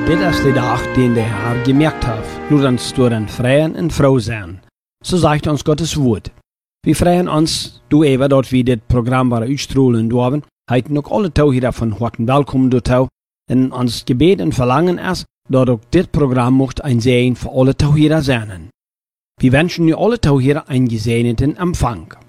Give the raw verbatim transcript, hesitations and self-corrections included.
Dit is de dag den der Herr gemerkt heeft. Laat ons door een vrijen en vrouw zijn. So sagt uns Gottes Wort. Wir freuen uns, du Eva, dort wir das Programm bei Uitstrahlen haben, heiten auch alle Tau hier von harten Willkommen dort Tau. Und uns Gebet und Verlangen ist, dort auch das Programm mocht ein Segen für alle Tau hier sein. Wir wünschen dir alle Tau hier einen gesegneten Empfang.